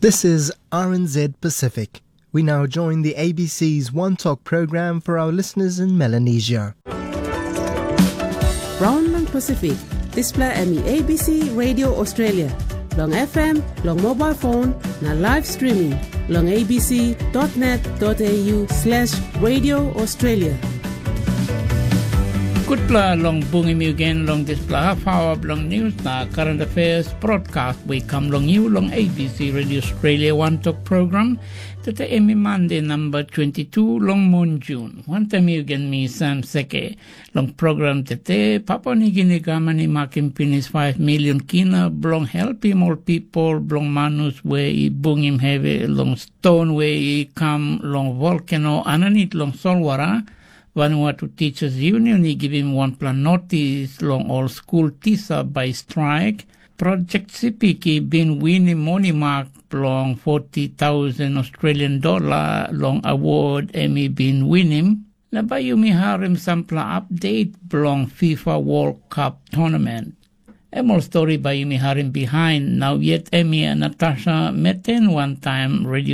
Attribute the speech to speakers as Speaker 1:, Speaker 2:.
Speaker 1: This is RNZ Pacific. We now join the ABC's One Talk program for our listeners in Melanesia.
Speaker 2: Brown ng Pacific, display ami ABC Radio Australia. Long FM, long mobile phone, na live streaming. Long abc.net.au/Radio Australia.
Speaker 3: Good pla long bungi mi again long this pla half hour long news na current affairs broadcast we come long you long ABC Radio Australia One Talk program that emi Monday number 22 long moon June. One time you again me Sam Seke long program tete Papua New Guinea gamani makin pinis 5 million kina blong help more people blong manus where I bungim heavy long stone where I come long volcano ananit long solwara. Vanuatu Teachers Union give him one plan notice long all school TISA by strike. Project Sipiki been winning money mark long 40,000 Australian dollar long award Emmy been winning. Nabayumi harim sampla update long FIFA World Cup tournament. More story by Yumi harim behind now yet Emmy and Natasha met in one time radio